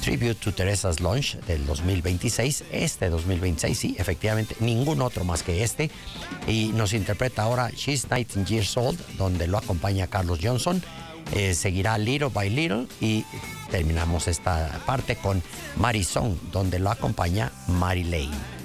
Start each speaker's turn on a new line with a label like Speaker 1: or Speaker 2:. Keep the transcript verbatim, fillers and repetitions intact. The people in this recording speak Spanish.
Speaker 1: Tribute to Teresa's Lunch del dos mil veintiséis. Este dos mil veintiséis, sí, efectivamente, ningún otro más que este. Y nos interpreta ahora She's nineteen Years Old, donde lo acompaña Carlos Johnson. Eh, seguirá Little by Little y terminamos esta parte con Mary Song, donde lo acompaña Mary Lane.